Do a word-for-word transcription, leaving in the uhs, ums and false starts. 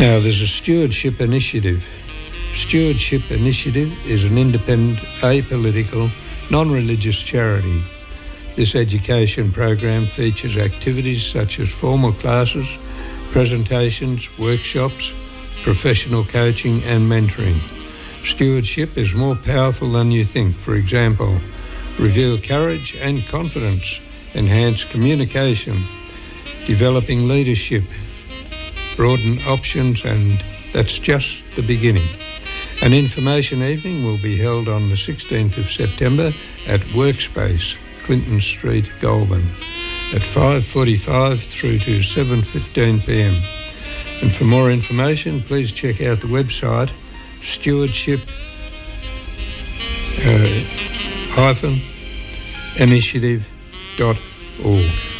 Now, there's a stewardship initiative. Stewardship Initiative is an independent, apolitical, non-religious charity. This education program features activities such as formal classes, presentations, workshops, professional coaching and mentoring. Stewardship is more powerful than you think. For example, reveal courage and confidence, enhance communication, developing leadership, broaden options, and that's just the beginning. An information evening will be held on the sixteenth of September at Workspace, Clinton Street, Goulburn, at five forty-five through to seven fifteen p m. And for more information, please check out the website stewardship uh, initiative dot org.